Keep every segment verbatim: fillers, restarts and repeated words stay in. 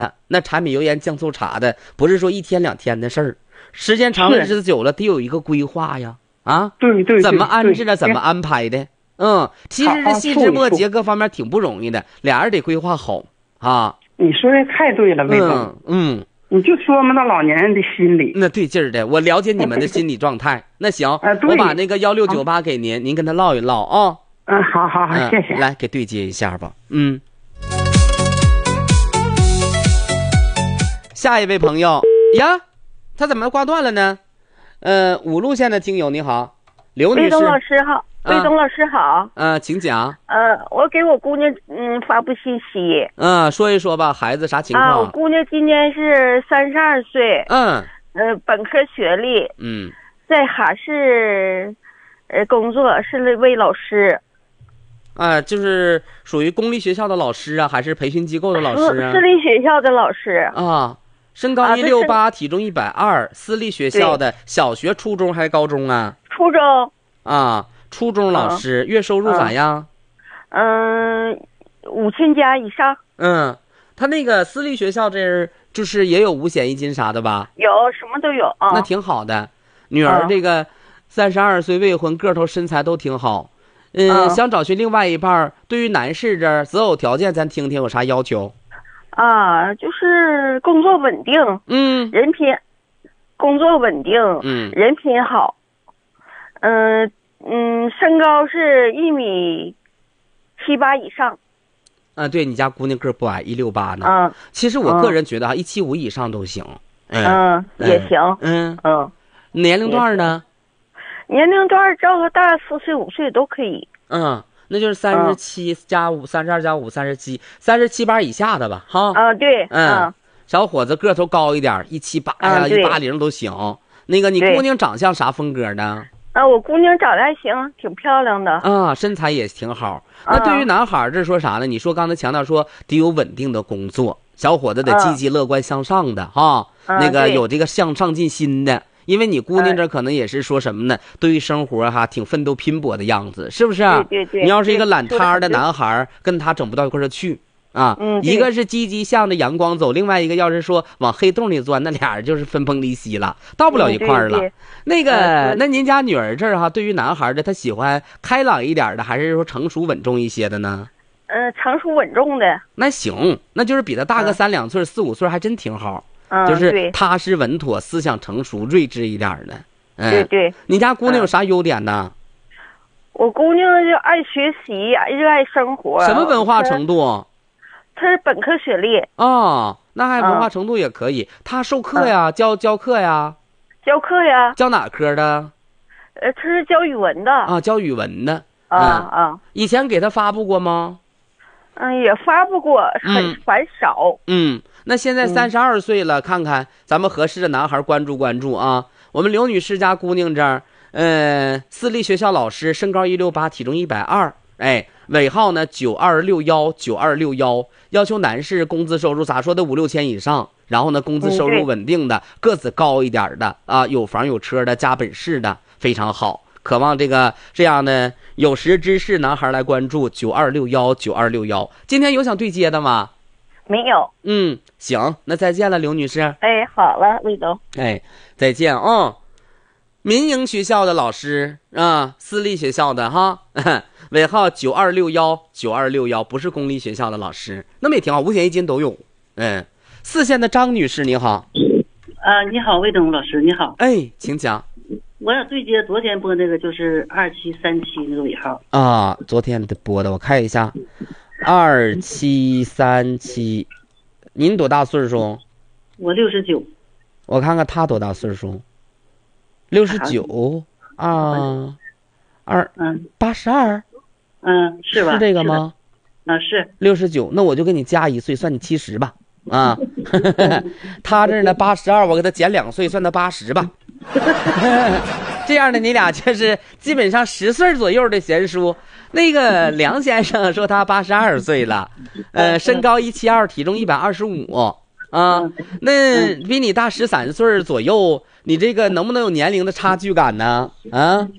啊，那柴米油盐酱醋茶的，不是说一天两天的事儿，时间长了日子久了，得有一个规划呀。啊， 对对， 怎么安置的，怎么安排的？嗯，其实是细枝末节各方面挺不容易的，俩人得规划好啊。 你说的太对了，魏总。 嗯嗯， 你就说嘛，那老年人的心理， 那对劲儿的，我了解你们的心理状态。那行， 啊、 我把那个幺六九八给您，您跟他唠一唠啊。 嗯，好好好，谢谢。 来给对接一下吧。嗯。下一位朋友呀，他怎么挂断了呢？呃，五路线的听友你好，刘女士。 魏东老师好，魏东老师好。 嗯、呃，请讲。 呃，我给我姑娘嗯发布信息。 嗯、呃，说一说吧，孩子啥情况？ 啊，我姑娘今年是三十二岁。 嗯。 呃，本科学历。 嗯。 在哈市，呃，工作是位老师。 啊，就是属于公立学校的老师啊，还是培训机构的老师啊？ 私立学校的老师。 啊。身高一六八，体重一百二，私立学校的，小学、初中还是高中啊？ 初中。 啊，初中老师，嗯、月收入咋样？ 嗯，五千加以上。 嗯，他那个私立学校这就是也有五险一金啥的吧？ 有，什么都有啊。 那挺好的。女儿这个三十二岁未婚，个头身材都挺好。嗯，想找寻另外一半，对于男士这择偶条件，咱听听有啥要求？ 啊，就是工作稳定， 嗯， 人品，工作稳定， 嗯， 人品好，嗯嗯，身高是一米七八以上。 啊，对你家姑娘个不矮，一六八呢。 嗯， 其实我个人觉得啊，一七五以上都行。 嗯，嗯也行。 嗯嗯， 年龄段呢？ 年龄段照个大四岁五岁都可以。 嗯。那就是三十七加五，三十二加五，三十七，三十七八以下的吧，哈。 啊，对， 嗯，小伙子个头高一点，一七八呀，一八零都行。那个，你姑娘长相啥风格的？ 啊，我姑娘长得还行，挺漂亮的。 啊，身材也挺好。那对于男孩这说啥呢？你说刚才强调说得有稳定的工作，小伙子得积极乐观向上的哈，那个有这个向上进心的。因为你姑娘这可能也是说什么呢？对于生活哈挺奋斗拼搏的样子，是不是？ 对对对。 你要是一个懒摊的男孩，跟他整不到一块儿去啊。 嗯。 一个是积极向着阳光走，另外一个要是说往黑洞里钻，那俩人就是分崩离析了，到不了一块儿了。 对对那个，那您家女儿这儿哈，对于男孩的，他喜欢开朗一点的，还是说成熟稳重一些的呢？ 呃，成熟稳重的。 那行，那就是比他大个三两岁、四五岁，还真挺好。 嗯， 就是踏实稳妥，思想成熟、睿智一点的。嗯， 对对。 你家姑娘有啥优点呢？ 我姑娘就爱学习，热爱生活。 什么文化程度？ 她是本科学历。 哦，那还文化程度也可以。她授课呀，教教课呀。 教课呀。 教哪科的？ 呃，她是教语文的。 啊，教语文的。 啊啊。 以前给她发布过吗？ 嗯，也发布过，很很少。 嗯。那现在三十二岁了，看看咱们合适的男孩，关注关注啊。我们刘女士家姑娘这儿，呃，私立学校老师，身高一六八，体重一百二，哎，尾号呢九二六幺九二六幺，要求男士工资收入咋说的五六千以上，然后呢工资收入稳定的，个子高一点的啊，有房有车的，家本市的，非常好。渴望这个这样的有识之士男孩来关注九二六幺九二六幺。今天有想对接的吗？ 没有。 嗯，行，那再见了，刘女士。 哎，好了，魏总。 哎，再见啊、哦！民营学校的老师啊，私立学校的哈，尾号九二六幺九二六幺，不是公立学校的老师，那么也挺好，五险一金都有。嗯，四线的张女士，你好。 啊，你好，魏东老师，你好。 哎，请讲。 我想对接昨天播那个，就是二七三七那个尾号啊，昨天的播的，我看一下。二七三七，您多大岁数？ 我六十九。 我看看他多大岁数？六十九啊，二嗯八十二， 嗯是吧？ 是这个吗？ 啊是。 六十九，那我就给你加一岁，算你七十吧。啊，他这呢八十二，我给他减两岁，算他八十吧。这样的你俩就是基本上十岁左右的贤叔。那个梁先生说他八十二岁了，呃，身高一七二，体重一百二十五啊，那比你大十三岁左右，你这个能不能有年龄的差距感呢？啊，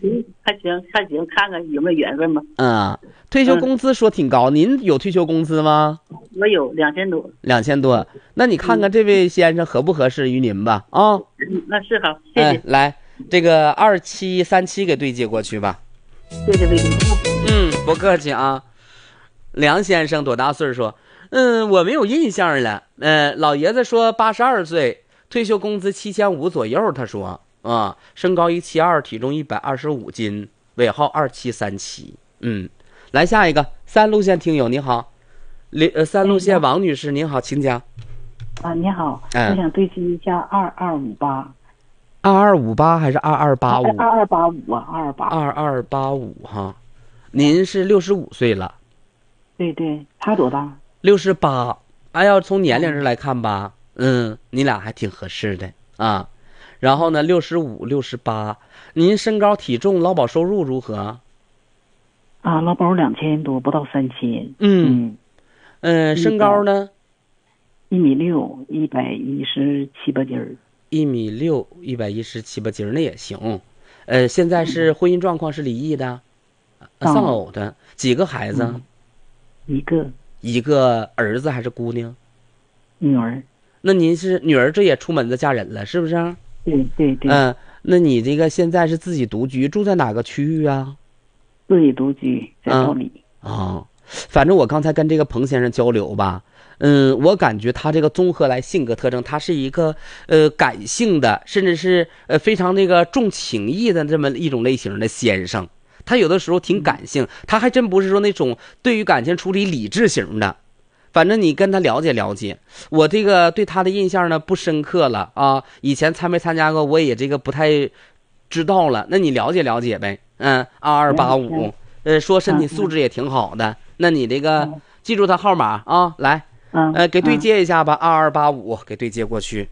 还行还行，看看有没有缘分吧。 嗯，退休工资说挺高，嗯、您有退休工资吗？ 我有两千多。 两千多，那你看看这位先生合不合适于您吧？啊、哦嗯，那是好，谢谢。 哎、来，这个二七三七给对接过去吧。 谢谢魏总。 嗯，不客气啊。梁先生多大岁数？嗯，我没有印象了。呃，老爷子说八十二岁，退休工资七千五左右。他说啊，身高一七二，体重一百二十五斤，尾号二七三七。嗯，来下一个三路线听友你好，呃三路线王女士您好，请讲。 啊，你好， 哎、 我想对接一下二二五八。 二二五八还是二二八五？ 二二八五啊，二二八。 二二八五哈，您是六十五岁了。 对对，他多大？ 六十八。哎，要从年龄上来看吧，嗯，你俩还挺合适的啊。然后呢，六十五、六十八，您身高、体重、劳保收入如何？ 啊，劳保两千多，不到三千。 嗯嗯、呃，身高呢？ 一米六，一百一十七八斤儿。 一米六，一百一十七八斤儿，那也行。呃，现在是婚姻状况是离异的， 嗯、 丧偶的，几个孩子？ 嗯、一个。 一个儿子还是姑娘？ 女儿。 那您是女儿，这也出门子嫁人了，是不是？ 对对对。 嗯、呃，那你这个现在是自己独居，住在哪个区域啊？ 自己独居，在道里。 啊、哦，反正我刚才跟这个彭先生交流吧，嗯，我感觉他这个综合来性格特征，他是一个呃感性的，甚至是呃非常那个重情义的这么一种类型的先生。他有的时候挺感性，他还真不是说那种对于感情处理理智型的。反正你跟他了解了解，我这个对他的印象呢不深刻了啊，以前参没参加过我也这个不太知道了。那你了解了解呗。嗯，二二八五，呃，说身体素质也挺好的。那你这个记住他号码啊，来，呃，给对接一下吧，二二八五给对接过去。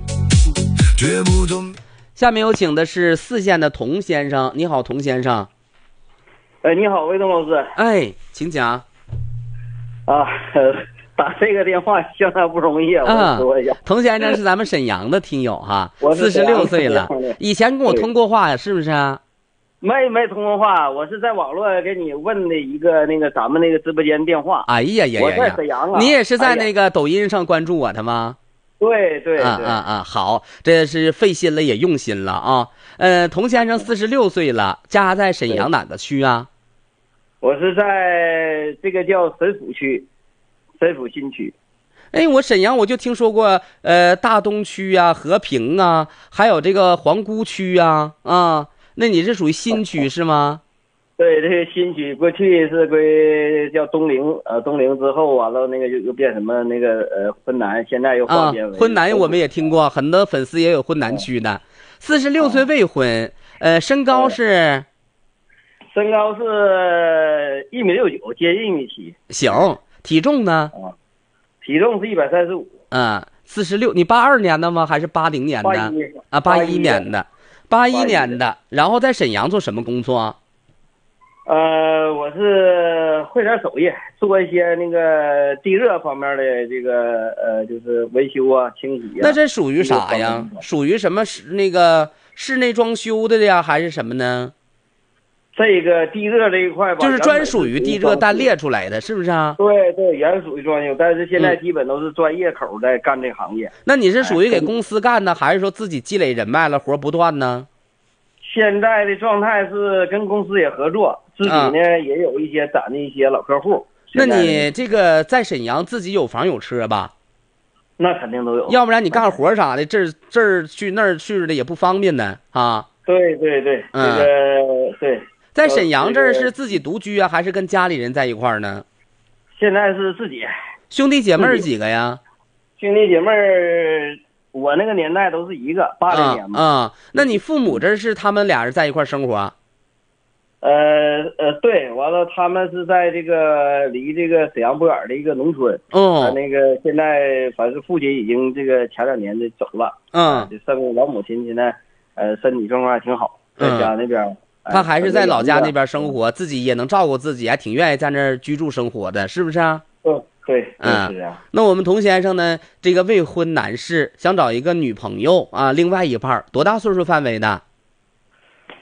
下面有请的是四线的童先生，你好，童先生。 哎，你好，魏东老师。 哎，请讲。 啊，打这个电话相当不容易啊！ 啊， 我说一下， 童先生是咱们沈阳的听友哈，四十四六岁了，以前跟我通过话呀，是不是啊？ 没没通过话，我是在网络给你问的一个那个咱们那个直播间电话。 哎呀呀呀！ 我在沈阳啊。 你也是在那个抖音上关注我的吗？ 对对对。 啊啊啊！好，这是费心了也用心了啊。呃，童先生四十六岁了，家在沈阳哪个区啊？ 我是在这个叫沈府区，沈府新区。 哎，我沈阳我就听说过，呃，大东区啊、和平啊，还有这个皇姑区啊，啊，那你是属于新区是吗？ 对，这个新区过去是归叫东陵，呃，东陵之后完了那个又又变什么那个呃浑南，现在又划变为、 啊、浑南，我们也听过，很多粉丝也有浑南区的。四十六岁未婚，呃，身高是。 身高是一米六九，接近一米七。 行，体重呢？ 啊，体重是一百三十五。 嗯，四十六。你八二年的吗？还是八零年的？ 八一啊，八一年的，八一年的。然后在沈阳做什么工作？ 呃，我是会点手艺，做一些那个地热方面的这个呃，就是维修啊、清洗啊。 那这属于啥呀？属于什么？那个室内装修的呀，还是什么呢？ 这个地热这一块吧， 就是专属于地热单列出来的，是不是啊？ 对对，原属于装修，但是现在基本都是专业口在干这行业。 嗯、那你是属于给公司干的，还是说自己积累人脉了，活不断呢？ 现在的状态是跟公司也合作，自己呢、啊、也有一些攒的一些老客户。 那你这个在沈阳自己有房有车吧？ 那肯定都有， 要不然你干活啥的，这儿这儿去那儿去的也不方便呢啊。 对对对， 嗯、 这个对。 在沈阳这儿是自己独居啊，还是跟家里人在一块儿呢？ 现在是自己。 兄弟姐妹儿几个呀？ 兄弟姐妹儿，我那个年代都是一个八零年嘛。 啊、嗯嗯，那你父母这是他们俩人在一块儿生活？ 呃呃，对，完了他们是在这个离这个沈阳不远的一个农村。 哦。 他那个现在反正父亲已经这个前两年的走了。 嗯。 就剩老母亲现在呃身体状况还挺好，在家那边。 嗯他还是在老家那边生活，自己也能照顾自己，还挺愿意在那儿居住生活的，是不是啊？ 嗯，对， 嗯， 是啊。 那我们童先生呢，这个未婚男士想找一个女朋友啊，另外一半多大岁数范围的？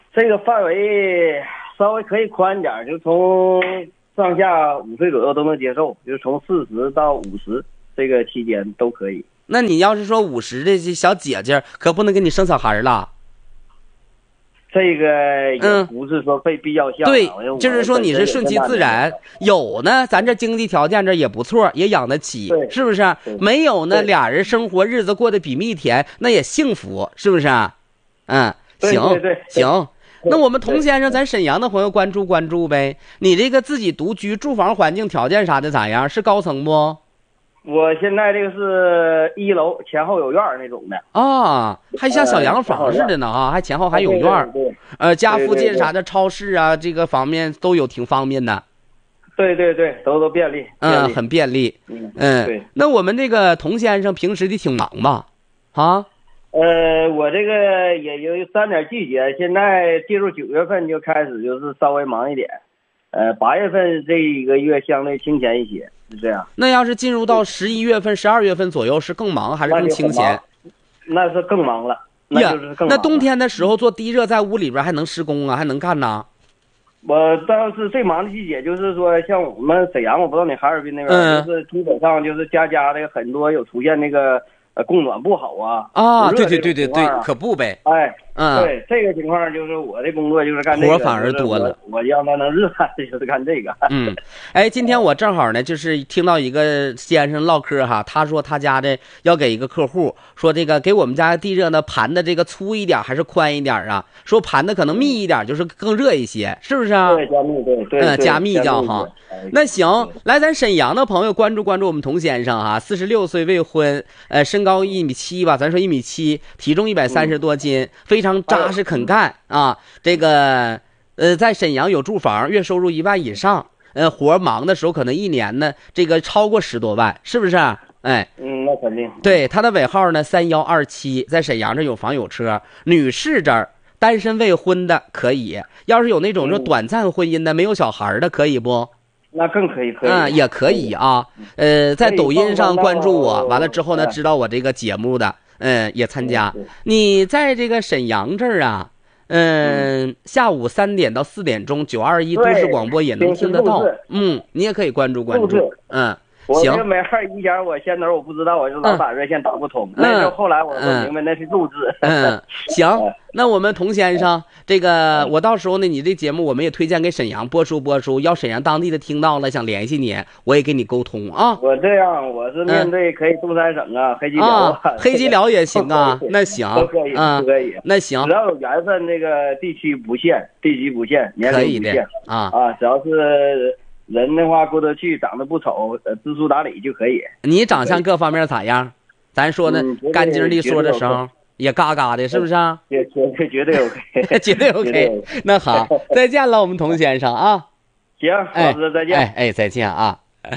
这个范围稍微可以宽点，就从上下五岁左右都能接受，就是从四十到五十这个期间都可以。 那你要是说五十的这小姐姐，可不能给你生小孩了。 这个也不是说非必要项、 嗯，对，就是说你是顺其自然。有呢，咱这经济条件这也不错，也养得起，是不是？没有呢，俩人生活日子过得比蜜甜，那也幸福，是不是？嗯，行， 对对对行。那我们童先生，咱沈阳的朋友关注关注呗。你这个自己独居，住房环境条件啥的咋样？是高层不？ 我现在这个是一楼前后有院那种的啊，还像小洋房似的呢啊，还前后还有院。呃，家附近啥的超市啊，这个方面都有，挺方便的。 对对对，都都便利， 嗯，很便利。 嗯嗯， 对。 那我们这个童先生平时的挺忙吧？啊？ 呃，我这个也有三点季节，现在进入九月份就开始就是稍微忙一点，呃，八月份这一个月相对清闲一些，是这样。 那要是进入到十一月份、十二月份左右，是更忙还是更清闲？ 那是更忙了，那就是更忙了。 那冬天的时候做地热，在屋里边还能施工啊，还能干呢？ 我倒是最忙的季节，就是说像我们沈阳，我不知道你哈尔滨那边， 嗯、 就是基本上就是家家的很多有出现那个。呃，供暖不好啊！ 啊，对对对对对，可不呗。 哎， 嗯， 对这个情况，就是我的工作就是干这个， 活反而多了。 我, 我让他能热，就是干这个。 嗯，哎，今天我正好呢，就是听到一个先生唠嗑哈，他说他家的要给一个客户说这个给我们家地热呢盘的这个粗一点还是宽一点啊？说盘的可能密一点，就是更热一些，是不是啊？ 对，加密，对对。 嗯，加密叫哈。那行，来咱沈阳的朋友关注关注我们童先生哈，四十六岁未婚，呃，身高一米七吧，咱说一米七，体重一百三十多斤，嗯、非常扎实肯干啊。这个呃，在沈阳有住房，月收入一万以上，呃，活忙的时候可能一年呢，这个超过十多万，是不是？哎， 嗯，那肯定。 对，他的尾号呢三幺二七，在沈阳这有房有车，女士这儿单身未婚的可以，要是有那种说短暂婚姻的、嗯、没有小孩的可以不？ 那更可以，可以， 嗯，也可以啊。呃，在抖音上关注我，完了之后呢，知道我这个节目的，嗯，也参加。你在这个沈阳这儿啊，嗯，下午三点到四点钟，九二一都市广播也能听得到。嗯，你也可以关注关注。嗯。 行，我没法以前我先头我不知道，我就老打热线打不通。嗯、那时候后来我我明白那是录制。 嗯，行，那我们童先生，这个我到时候呢，你这节目我们也推荐给沈阳播出播出，要沈阳当地的听到了想联系你，我也给你沟通啊。 我这样，我是面对可以东三省啊，黑吉辽啊，黑吉辽也行啊，那行， 都可以， 啊， 都可以， 那行， 只要有缘分，那个地区不限，地区不限，年龄不限啊啊，只要是。人的话过得去，长得不丑，呃，知书达理就可以。 你长相各方面咋样？咱说呢， 嗯、 干净利索的时候也嘎嘎的，是不是啊？ 绝对绝对 OK， 绝对 OK。那好，再见了，我们童先生啊。 行，老师再见。 哎哎，再见啊。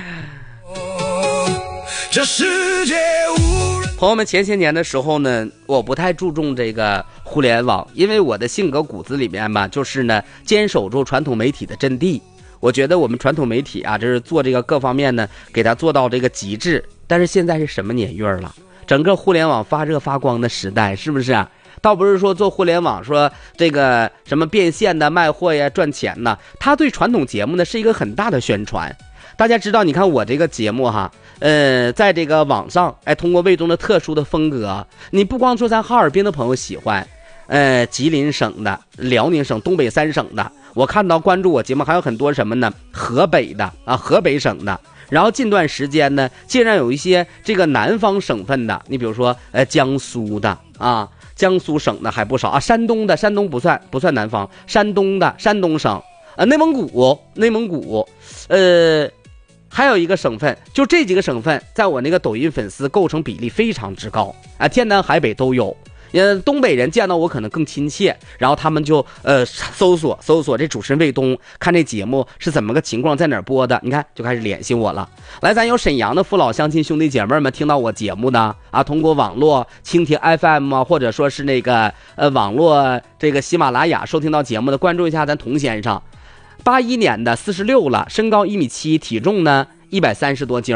这世界无人。朋友们，前些年的时候呢，我不太注重这个互联网，因为我的性格骨子里面吧，就是呢，坚守住传统媒体的阵地。我觉得我们传统媒体啊，这是做这个各方面呢，给它做到这个极致。但是现在是什么年月了？整个互联网发热发光的时代，是不是啊？倒不是说做互联网说这个什么变现的卖货呀赚钱呢，它对传统节目呢是一个很大的宣传。大家知道，你看我这个节目哈，呃，在这个网上，哎，通过卫东的特殊的风格，你不光说咱哈尔滨的朋友喜欢，呃，吉林省的、辽宁省、东北三省的。我看到关注我节目还有很多什么呢？河北的啊，河北省的。然后近段时间呢，竟然有一些这个南方省份的，你比如说呃江苏的啊，江苏省的还不少啊，山东的，山东不算不算南方，山东的山东省，呃内蒙古内蒙古，呃还有一个省份，就这几个省份，在我那个抖音粉丝构成比例非常之高啊，天南海北都有。呃，东北人见到我可能更亲切，然后他们就呃搜索搜索这主持人卫东，看这节目是怎么个情况，在哪儿播的，你看就开始联系我了。来，咱有沈阳的父老乡亲兄弟姐妹们听到我节目的啊，通过网络蜻蜓 F M 啊，或者说是那个呃网络这个喜马拉雅收听到节目的，关注一下咱童先生，八一年的，四十六了，身高一米七，体重呢一百三十多斤儿。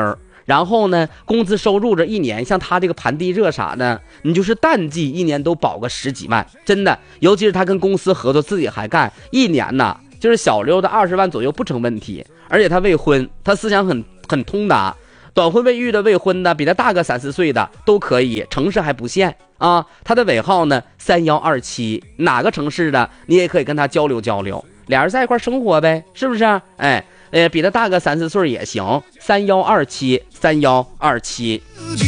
然后呢，工资收入这一年，像他这个盘地热啥的，你就是淡季一年都保个十几万，真的。尤其是他跟公司合作，自己还干，一年呢就是小六的二十万左右不成问题。而且他未婚，他思想很很通达，短婚未育的、未婚的，比他大个三四岁的都可以，城市还不限啊。他的尾号呢三幺二七，哪个城市的你也可以跟他交流交流，俩人在一块生活呗，是不是？哎。呃，比他大个三四岁也行，三幺二七三幺二七。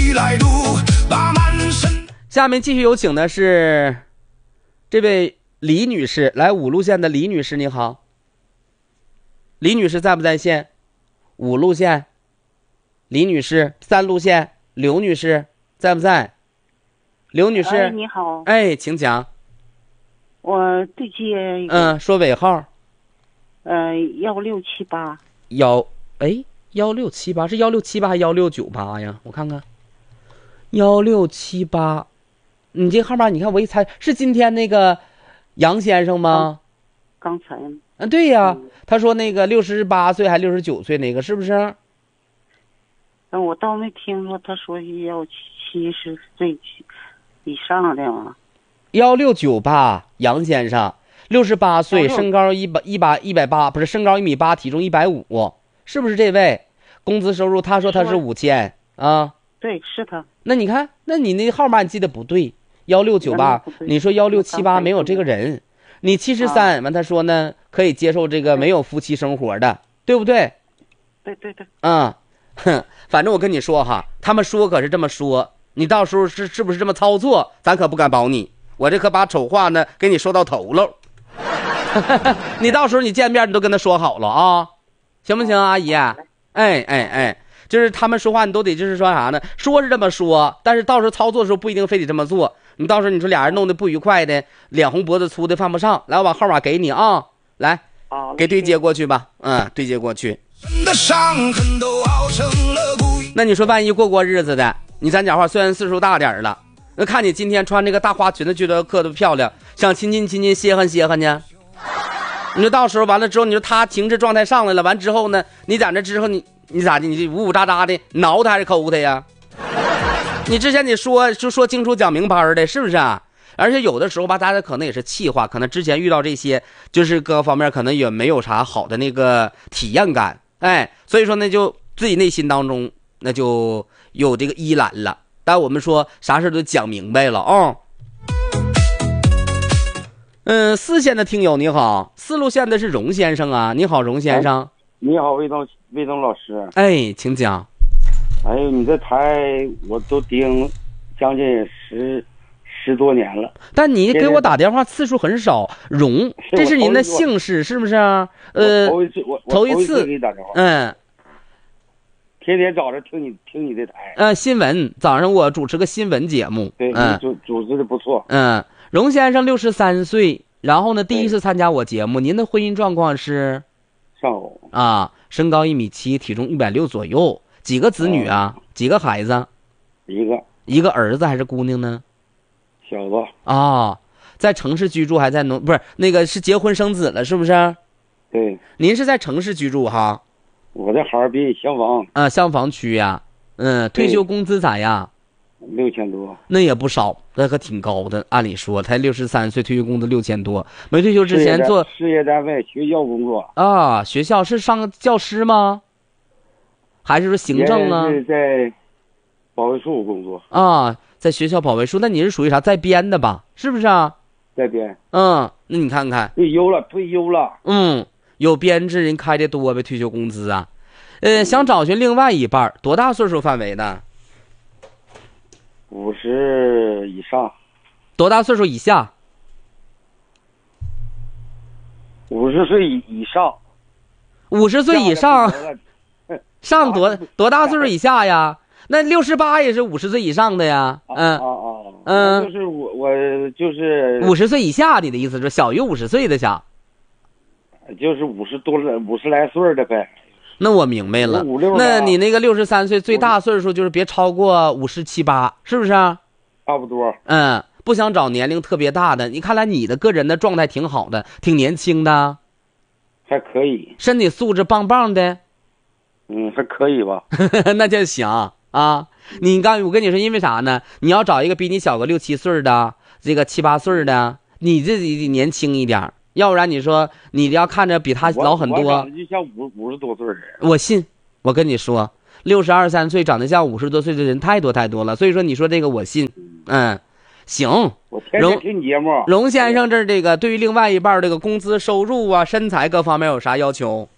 下面继续有请的是这位李女士，来五路线的李女士，你好。李女士在不在线？五路线，李女士。三路线，刘女士在不在？刘女士， 哎，你好。 哎，请讲。 我对接一个。 嗯，说尾号。 呃，幺六七八。 幺，哎，幺六七八是幺六七八还是幺六九八呀？我看看，幺六七八，你这号码，你看我一猜是今天那个杨先生吗？ 刚才。 嗯，对呀， 嗯、 他说那个六十八岁还六十九岁那个是不是？ 嗯，我倒没听说他说要七十岁以上的嘛。 幺六九八，杨先生。六十八岁，身高一百一百一百八，不是身高一米八，体重一百五，是不是这位？工资收入，他说他是五千啊。 对，是他。 那你看，那你那号码你记得不对，幺六九八，你说幺六七八没有这个人，你七十三，完他说呢可以接受这个没有夫妻生活的，对不对？ 对对对。 嗯，哼，反正我跟你说哈，他们说可是这么说，你到时候是是不是这么操作，咱可不敢保你，我这可把丑话呢给你说到头喽。你到时候你见面你都跟他说好了啊，行不行，阿姨？哎哎哎，就是他们说话你都得就是说啥呢？说是这么说，但是到时候操作的时候不一定非得这么做。你到时候你说俩人弄得不愉快的，脸红脖子粗的犯不上。来，我把号码给你啊，来，给对接过去吧。嗯，对接过去。那你说万一过过日子的，你咱讲话虽然岁数大点了，那看你今天穿这个大花裙子，觉得可都漂亮，想亲亲亲亲歇汗歇汗呢。你说到时候完了之后，你说他情志状态上来了，完之后呢，你在那之后你你咋的？你这呜呜喳喳的挠他还是抠他呀？你之前你说就说清楚讲明白的，是不是啊？而且有的时候吧，大家可能也是气话，可能之前遇到这些，就是各方面可能也没有啥好的那个体验感，哎，所以说呢，就自己内心当中那就有这个依赖了。但我们说啥事都讲明白了啊。哦嗯，四线的听友你好，四路线的是荣先生啊，你好，荣先生。 哎、你好，魏东魏东老师。 哎，请讲。 哎呦，你这台我都盯将近十十多年了。 但你给我打电话次数很少，荣，这是您的姓氏是不是啊？呃， 头一次我头一次给你打电话。 嗯。 天天早上听你听你的台。 呃，新闻早上我主持个新闻节目。 对， 嗯、 你主主持的不错。 嗯。荣先生六十三岁，然后呢，第一次参加我节目。您的婚姻状况是？ 上偶啊，身高一米七，体重一百六左右。几个子女啊？哦、几个孩子？ 一个。 一个儿子还是姑娘呢？ 小子。 啊，在城市居住还在农？不是那个是结婚生子了，是不是？ 对。 您是在城市居住哈？ 我在哈尔滨厢房。 啊，厢房区呀。嗯，退休工资咋样？ 六千多， 那也不少，那可挺高的。按理说，才六十三岁，退休工资六千多。没退休之前做事业单位、学校工作啊。学校是上教师吗？还是说行政啊？ 是在保卫处工作啊，在学校保卫处。那你是属于啥在编的吧？是不是啊？ 在编。 嗯，那你看看， 退休了，退休了。 嗯，有编制人开的多呗，退休工资啊。呃，想找寻另外一半，多大岁数范围的？ 五十以上。 多大岁数以下？ 五十岁以以上。 五十岁以上，上多多大岁数以下呀？那六十八也是五十岁以上的呀。嗯啊啊， 嗯， 就是我我就是五十岁以下，你的意思是小于五十岁的下？ 就是五十多了，五十来岁的呗。 那我明白了，那你那个六十三岁最大岁数就是别超过五十七八，是不是？ 差不多。 嗯，不想找年龄特别大的。你看来你的个人的状态挺好的，挺年轻的， 还可以， 身体素质棒棒的。 嗯，还可以吧。 那就行啊。你刚我跟你说，因为啥呢？你要找一个比你小个六七岁的，这个七八岁的，你自己得年轻一点，要不然你说你要看着比他老很多， 我长得就像五五十多岁的人。 我信，我跟你说，六十二三岁长得像五十多岁的人太多太多了。所以说，你说这个我信，嗯，行。 我天天听节目。 荣先生，这这个对于另外一半这个工资收入啊、身材各方面有啥要求？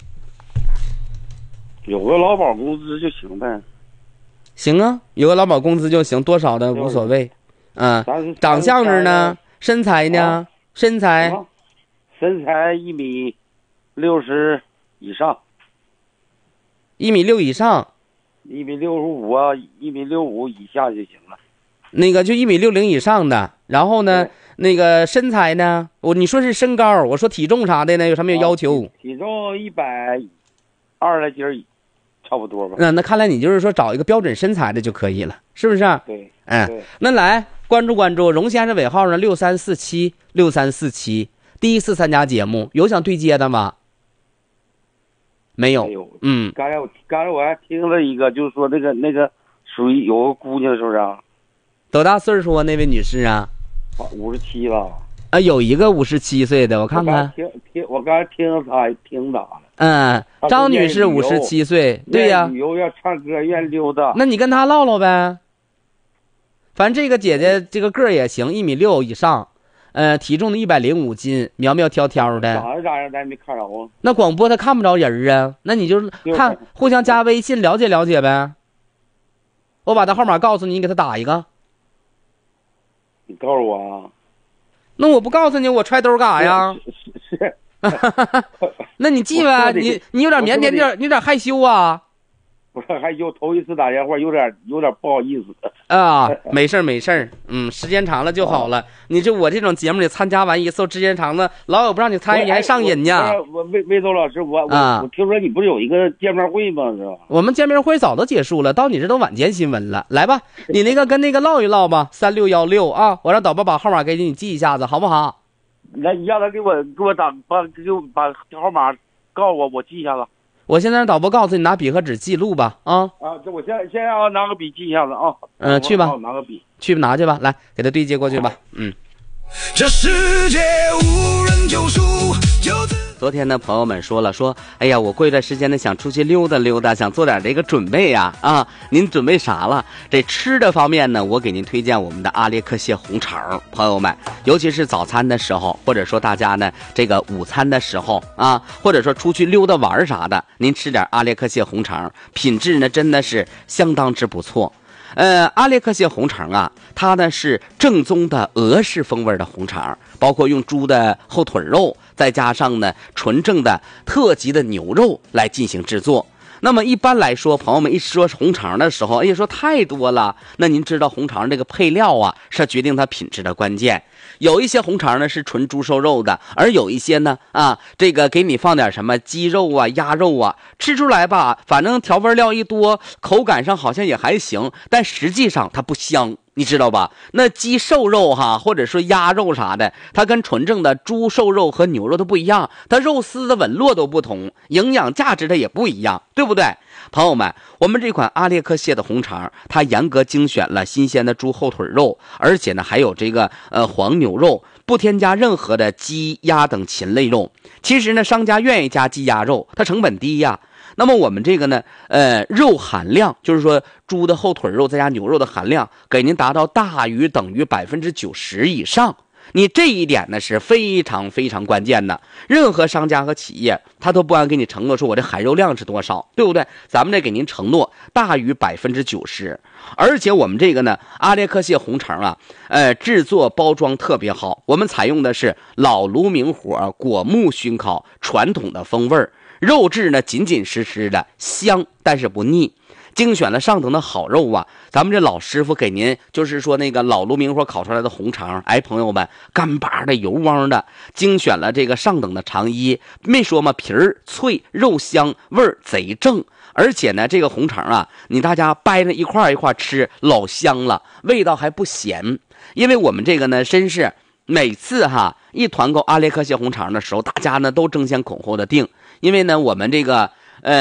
有个劳保工资就行呗。 行啊，有个劳保工资就行，多少的无所谓。嗯，长相着呢，身材呢，啊、身材， 身材一米六十以上， 一米六以上， 一米六十五啊，一米六五以下就行了。 那个就一米六零以上的，然后呢，那个身材呢，我你说是身高，我说体重啥的呢，有什么要求？ 啊、体重一百二十来斤儿。差不多吧。 那那看来你就是说找一个标准身材的就可以了，是不是？ 对， 嗯，对。那来关注关注荣先生尾号呢六三四七六三四七，第一次参加节目，有想对接的吗？没有。 没有。 嗯。 刚才我刚才我还听了一个，就是说那个那个属于有个姑娘，是不是啊？ 多大岁数啊？那位女士啊？ 五十七了。 啊，有一个五十七岁的，我看看。 听听，我刚才听他听咋了？ 嗯，张女士五十七岁，对呀。 旅游要唱歌，愿溜达。 那你跟她唠唠呗。反正这个姐姐这个个儿也行，一米六以上，呃，体重的一百零五斤，苗苗条条的。 长得咋样？咱没看着啊。 那广播她看不着人啊，那你就看互相加微信了解了解呗。我把她号码告诉你，你给她打一个。 你告诉我啊。 那我不告诉你，我揣兜干啥呀？ 是。是那你记呗，你你有点腼腆，你有点你有点害羞啊。 不是害羞，头一次打电话，有点有点不好意思。 啊，没事没事，嗯，时间长了就好了。你这我这种节目里参加完一次，时间长了，老有不让你参与，你还上瘾呢。 我魏魏周老师，我我、啊、我听说你不是有一个见面会吗？是吧？ 我们见面会早都结束了，到你这都晚间新闻了。来吧，你那个跟那个唠一唠吧，三六幺六啊，我让导播把号码给你，你记一下子，好不好？ 来，你让他给我给我打把给我把号码告诉我，我记一下子。 我现在让导播告诉你，拿笔和纸记录吧，啊啊！这我现在现在要拿个笔记一下子啊。 嗯、呃，去吧， 拿个笔， 去拿去吧，来给他对接过去吧。嗯。 这世界无人救赎。 昨天呢，朋友们说了，说，哎呀，我过一段时间呢想出去溜达溜达，想做点这个准备呀，啊，您准备啥了？这吃的方面呢，我给您推荐我们的阿列克谢红肠，朋友们，尤其是早餐的时候，或者说大家呢这个午餐的时候啊，或者说出去溜达玩啥的，您吃点阿列克谢红肠，品质呢真的是相当之不错。呃，阿列克谢红肠啊，它呢是正宗的俄式风味的红肠，包括用猪的后腿肉，再加上呢纯正的特级的牛肉来进行制作。那么一般来说，朋友们一说红肠的时候，哎呀，说太多了。那您知道红肠这个配料啊，是决定它品质的关键。有一些红肠呢是纯猪瘦肉的，而有一些呢啊，这个给你放点什么鸡肉啊、鸭肉啊，吃出来吧，反正调味料一多，口感上好像也还行，但实际上它不香。你知道吧？那鸡瘦肉哈，或者说鸭肉啥的，它跟纯正的猪瘦肉和牛肉都不一样，它肉丝的纹络都不同，营养价值它也不一样，对不对？朋友们，我们这款阿列克谢的红肠，它严格精选了新鲜的猪后腿肉，而且呢还有这个呃黄牛肉，不添加任何的鸡、鸭等禽类肉。其实呢，商家愿意加鸡鸭肉，它成本低呀。那么我们这个呢，呃，肉含量就是说猪的后腿肉再加牛肉的含量，给您达到大于等于百分之九十以上。你这一点呢是非常非常关键的。任何商家和企业他都不敢给你承诺说我这含肉量是多少，对不对？咱们这给您承诺大于百分之九十。而且我们这个呢，阿列克谢红肠啊，呃，制作包装特别好。我们采用的是老炉明火果木熏烤，传统的风味儿。肉质呢紧紧实实的，香但是不腻，精选了上等的好肉啊！咱们这老师傅给您就是说那个老炉明火烤出来的红肠，哎，朋友们，干巴的油汪的，精选了这个上等的肠衣，没说嘛，皮儿脆，肉香，味儿贼正。而且呢，这个红肠啊，你大家掰着一块一块吃，老香了，味道还不咸。因为我们这个呢，真是每次哈一团购阿列克谢红肠的时候，大家呢都争先恐后的订。因为呢，我们这个呃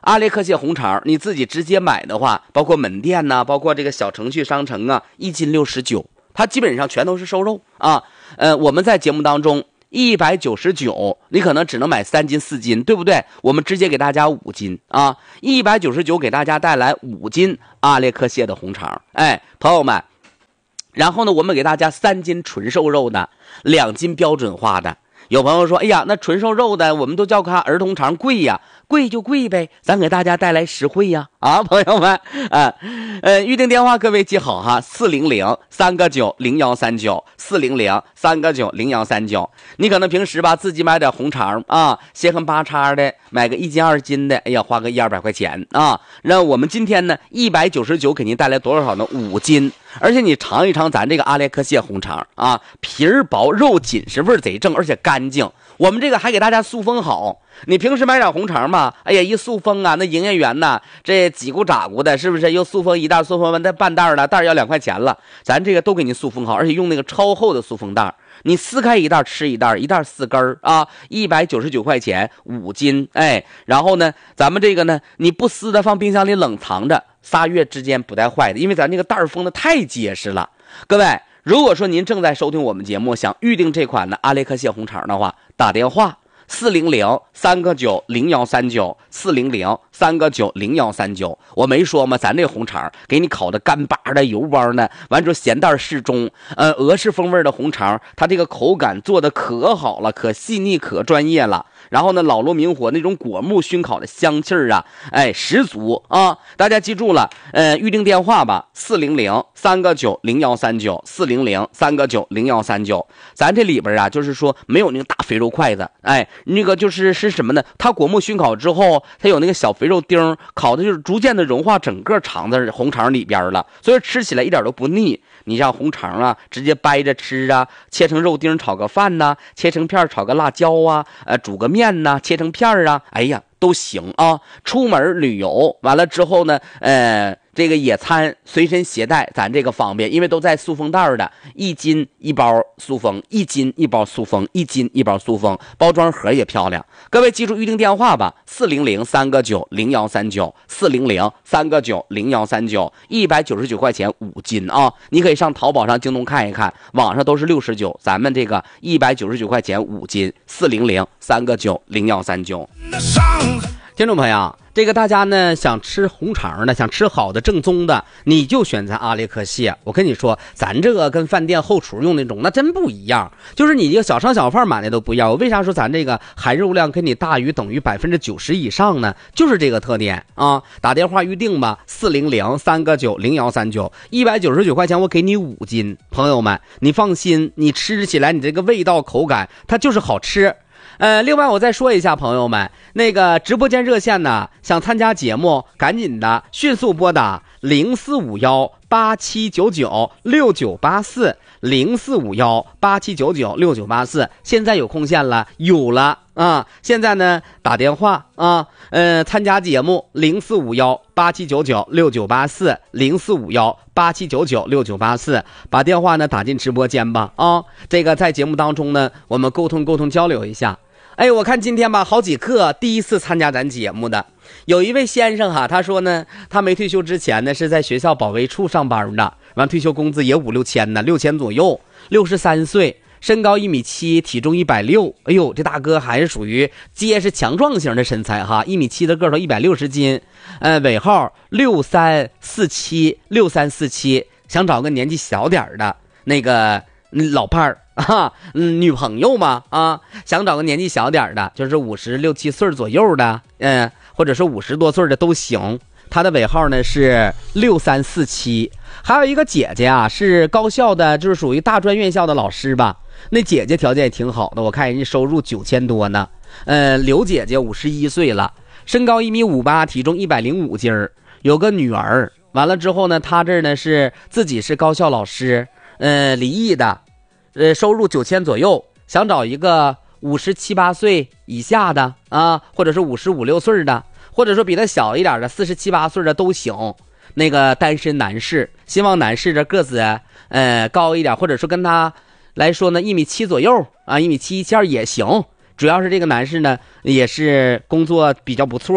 阿列克谢红肠你自己直接买的话，包括门店呐、啊，包括这个小程序商城啊，一斤六十九，它基本上全都是瘦肉啊。呃，我们在节目当中一百九十九，你可能只能买三斤四斤，对不对？我们直接给大家五斤啊，一百九十九给大家带来五斤阿列克谢的红肠，哎，朋友们。然后呢，我们给大家三斤纯瘦肉的，两斤标准化的。有朋友说，哎呀，那纯瘦肉的我们都叫它儿童肠贵呀，贵就贵呗，咱给大家带来实惠呀，啊，朋友们，啊，呃，预定电话各位记好哈，四零零三个九零幺三九，四零零三个九零幺三九。你可能平时吧自己买点红肠啊，稀罕八叉的，买个一斤二斤的，哎呀，花个一二百块钱啊。那我们今天呢，一百九十九给您带来多少呢？五斤。而且你尝一尝咱这个阿列克谢红肠啊，皮儿薄肉紧实，味儿贼正，而且干净。我们这个还给大家塑封好，你平时买点红肠嘛，哎呀一塑封啊，那营业员呐这几股咋股的，是不是又塑封一袋，塑封完再半袋了，袋要两块钱了，咱这个都给你塑封好，而且用那个超厚的塑封袋，你撕开一袋吃一袋，一袋四根啊，一百九十九块钱五斤，哎，然后呢咱们这个呢你不撕的放冰箱里冷藏着，仨月之间不带坏的，因为咱这个袋封的太结实了。各位，如果说您正在收听我们节目，想预定这款的阿列克谢红肠的话，打电话四零零三个九零幺三九，四零零三个九零幺三九。我没说吗？咱这红肠给你烤的干巴的油包呢，完之后咸淡适中，呃，俄式风味的红肠，它这个口感做的可好了，可细腻，可专业了。然后呢，老罗明火那种果木熏烤的香气儿啊，哎，十足啊！大家记住了，呃，预定电话吧，四零零三个九零幺三九，四零零三个九零幺三九。咱这里边啊，就是说没有那个大肥肉筷子，哎，那个就是是什么呢？它果木熏烤之后，它有那个小肥肉丁，烤的就是逐渐的融化整个肠子红肠里边了，所以吃起来一点都不腻。你像红肠啊，直接掰着吃啊，切成肉丁炒个饭呐、啊，切成片炒个辣椒啊，呃，煮个面呐、啊，切成片啊，哎呀，都行啊。出门旅游完了之后呢，呃，这个野餐随身携带，咱这个方便，因为都在塑封袋的，一斤一包塑封，一斤一包塑封，一斤一包塑封，包装盒也漂亮。各位记住预定电话吧，四零零三个九零幺三九，四零零三个九零幺三九，一百九十九块钱五斤啊！你可以上淘宝上、京东看一看，网上都是六十九，咱们这个一百九十九块钱五斤，四零零三个九零幺三九。听众朋友，这个大家呢想吃红肠的，想吃好的正宗的，你就选择阿列克谢。我跟你说，咱这个跟饭店后厨用那种那真不一样，就是你这个小商小贩买的都不一样。我为啥说咱这个含肉量跟你大于等于百分之九十以上呢？就是这个特点啊！打电话预定吧，四零零三个九零幺三九，一百九十九块钱我给你五斤，朋友们，你放心，你吃起来你这个味道口感它就是好吃。呃，另外我再说一下，朋友们，那个直播间热线呢，想参加节目，赶紧的，迅速拨打零四五幺八七九九六九八四，零四五幺八七九九六九八四。现在有空线了，有了啊！现在呢，打电话啊，呃，参加节目零四五幺八七九九六九八四，零四五幺八七九九六九八四，把电话呢打进直播间吧啊！这个在节目当中呢，我们沟通沟通交流一下。哎，我看今天吧，好几个第一次参加咱节目的，有一位先生哈，他说呢，他没退休之前呢是在学校保卫处上班的，完退休工资也五六千呢，六千左右，六十三岁，身高一米七，体重一百六，哎呦，这大哥还是属于结实强壮型的身材哈，一米七的个头，一百六十斤，呃，尾号六三四七，六三四七，想找个年纪小点的那个老伴儿。啊，嗯，女朋友嘛，啊，想找个年纪小点的，就是五十六七岁左右的，嗯，或者是五十多岁的都行。他的尾号呢是六三四七。还有一个姐姐啊，是高校的，就是属于大专院校的老师吧。那姐姐条件也挺好的，我看人家收入九千多呢。呃，刘姐姐五十一岁了，身高一米五八，体重一百零五斤儿，有个女儿。完了之后呢，她这儿呢是自己是高校老师，呃，离异的。呃，收入九千左右，想找一个五十七八岁以下的啊，或者是五十五六岁的，或者说比他小一点的四十七八岁的都行。那个单身男士，希望男士的个子呃高一点，或者说跟他来说呢一米七左右啊，一米七一七二也行。主要是这个男士呢也是工作比较不错的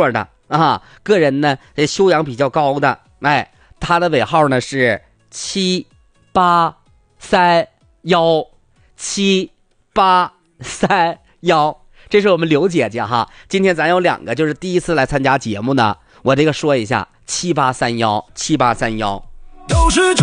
啊，个人呢修养比较高的，哎，他的尾号呢是七八三幺七八三幺，这是我们刘姐姐哈。今天咱有两个就是第一次来参加节目呢，我这个说一下七八三幺七八三幺。都是